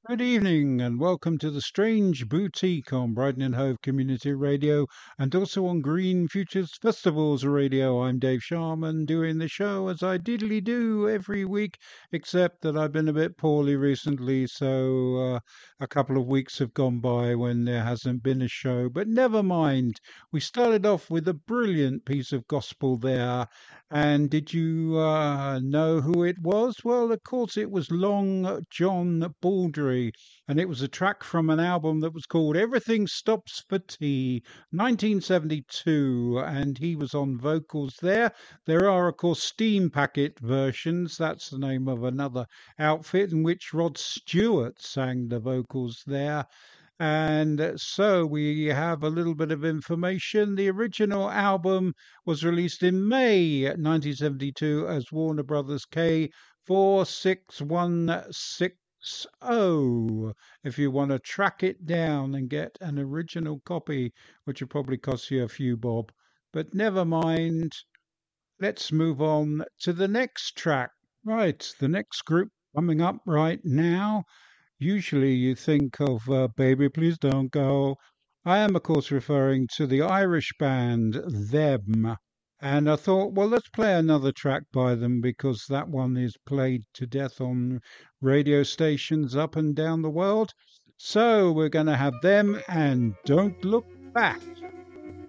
Good evening and welcome to the Strange Boutique on Brighton and Hove Community Radio and also on Green Futures Festivals Radio. I'm Dave Sharman doing the show as I diddly do every week, except that I've been a bit poorly recently, so a couple of weeks have gone by when there hasn't been a show. But never mind. We started off with a brilliant piece of gospel there. And did you know who it was? Well, of course, it was Long John Baldry, and it was a track from an album that was called Everything Stops for Tea, 1972, and he was on vocals there. There are, of course, Steam Packet versions. That's the name of another outfit in which Rod Stewart sang the vocals there. And so we have a little bit of information. The original album was released in May 1972 as Warner Brothers K46160. If you want to track it down and get an original copy, which will probably cost you a few bob. But never mind. Let's move on to the next track. Right, the next group coming up right now. Usually you think of Baby Please Don't Go. I am, of course, referring to the Irish band Them. And I thought, well, let's play another track by them because that one is played to death on radio stations up and down the world. So we're going to have them and Don't Look Back.